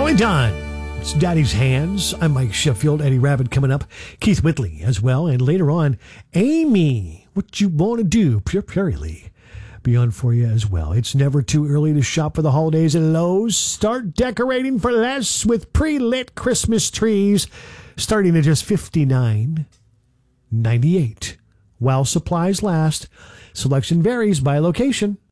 Only done. It's Daddy's Hands. I'm Mike Sheffield. Eddie Rabbit coming up. Keith Whitley as well. And later on, Amy, What You Want to Do, Pure Prairie Lee. Be on for you as well. It's never too early to shop for the holidays at Lowe's. Start decorating for less with pre-lit Christmas trees starting at just $59.98. While supplies last, selection varies by location.